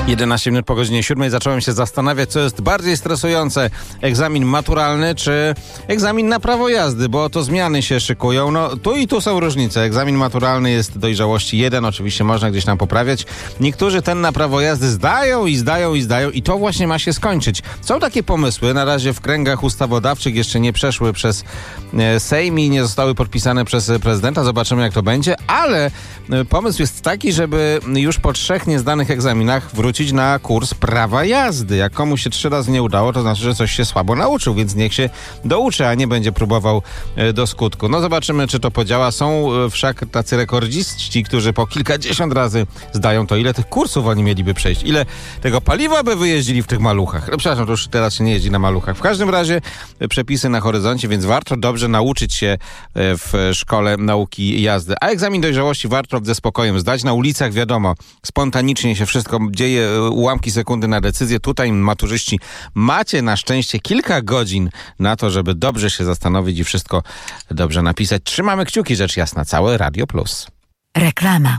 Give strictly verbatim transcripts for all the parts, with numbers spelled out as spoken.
jedenaście minut po godzinie siódmej zacząłem się zastanawiać, co jest bardziej stresujące. Egzamin maturalny czy egzamin na prawo jazdy, bo to zmiany się szykują. No tu i tu są różnice. Egzamin maturalny jest dojrzałości jeden, oczywiście można gdzieś tam poprawiać. Niektórzy ten na prawo jazdy zdają i zdają i zdają i to właśnie ma się skończyć. Są takie pomysły, na razie w kręgach ustawodawczych jeszcze nie przeszły przez Sejm i nie zostały podpisane przez prezydenta. Zobaczymy, jak to będzie, ale pomysł jest taki, żeby już po trzech niezdanych egzaminach wrócić na kurs prawa jazdy. Jak komuś się trzy razy nie udało, to znaczy, że coś się słabo nauczył, więc niech się douczy, a nie będzie próbował do skutku. No zobaczymy, czy to podziała. Są wszak tacy rekordziści, którzy po kilkadziesiąt razy zdają to. Ile tych kursów oni mieliby przejść? Ile tego paliwa by wyjeździli w tych maluchach? No, przepraszam, to już teraz się nie jeździ na maluchach. W każdym razie przepisy na horyzoncie, więc warto dobrze nauczyć się w szkole nauki jazdy. A egzamin dojrzałości warto ze spokojem zdać. Na ulicach, wiadomo, spontanicznie się wszystko dzieje, ułamki sekundy na decyzję. Tutaj maturzyści macie na szczęście kilka godzin na to, żeby dobrze się zastanowić i wszystko dobrze napisać. Trzymamy kciuki, rzecz jasna. Całe Radio Plus. Reklama.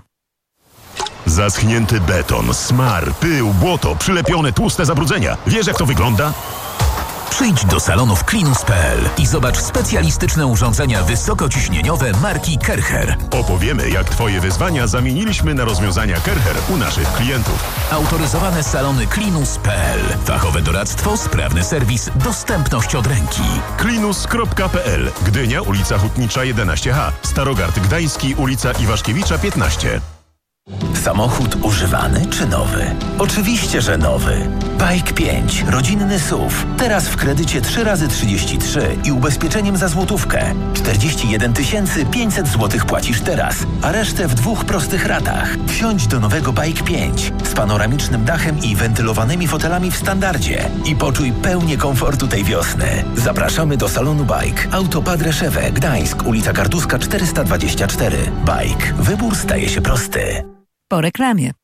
Zaschnięty beton, smar, pył, błoto, przylepione tłuste zabrudzenia. Wiesz, jak to wygląda? Przyjdź do salonów Klinus kropka pe el i zobacz specjalistyczne urządzenia wysokociśnieniowe marki Kercher. Opowiemy, jak Twoje wyzwania zamieniliśmy na rozwiązania Kercher u naszych klientów. Autoryzowane salony Klinus kropka pe el. Fachowe doradztwo, sprawny serwis, dostępność od ręki. Klinus kropka pe el. Gdynia, ulica Hutnicza jedenaście ha. Starogard Gdański, ulica Iwaszkiewicza piętnaście. Samochód używany czy nowy? Oczywiście, że nowy. Bike pięć, rodzinny S U V. Teraz w kredycie trzy razy trzydzieści trzy i ubezpieczeniem za złotówkę. czterdzieści jeden tysięcy pięćset złotych płacisz teraz, a resztę w dwóch prostych ratach. Wsiądź do nowego Bike pięć z panoramicznym dachem i wentylowanymi fotelami w standardzie i poczuj pełnię komfortu tej wiosny. Zapraszamy do salonu Bike. Auto Padre Szewę, Gdańsk, ulica Kartuska czterysta dwadzieścia cztery. Bike. Wybór staje się prosty. Po reklamie.